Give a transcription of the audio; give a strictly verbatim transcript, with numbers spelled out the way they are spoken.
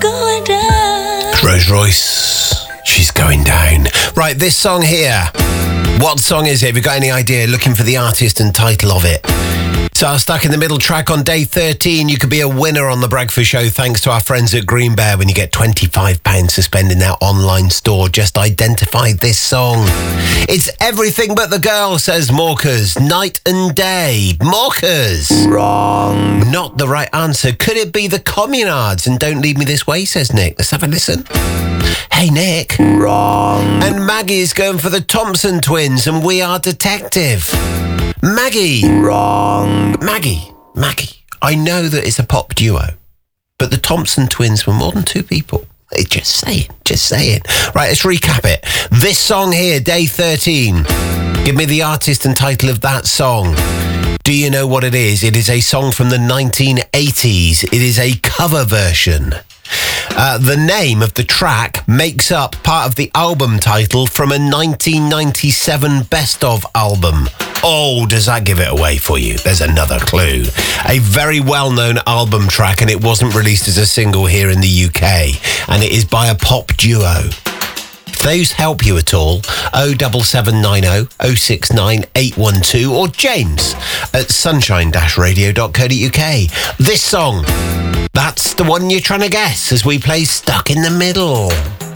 going down. Rolls Royce, she's going down. Right, this song here. What song is it? Have you got any idea? Looking for the artist and title of it. So our Stuck in the Middle track on day thirteen. You could be a winner on the Breakfast Show thanks to our friends at Green Bear when you get twenty-five pounds to spend in their online store. Just identify this song. It's Everything But the Girl, says Morkers. Night and Day. Morkers. Wrong. Not the right answer. Could it be the Communards? And Don't Leave Me This Way, says Nick. Let's have a listen. Hey, Nick. Wrong. And Maggie's going for the Thompson Twins and We Are Detective. Maggie. Wrong. Maggie. Maggie. I know that it's a pop duo, but the Thompson Twins were more than two people. Just saying. Just saying. Right, let's recap it. This song here, day thirteen. Give me the artist and title of that song. Do you know what it is? It is a song from the nineteen eighties. It is a cover version. Uh, the name of the track makes up part of the album title from a nineteen ninety-seven Best Of album. Oh, does that give it away for you? There's another clue. A very well-known album track, and it wasn't released as a single here in the U K. And it is by a pop duo. If those help you at all, oh seven seven nine oh, oh six nine eight one two or James at sunshine radio dot co dot uk. This song, that's the one you're trying to guess as we play Stuck in the Middle.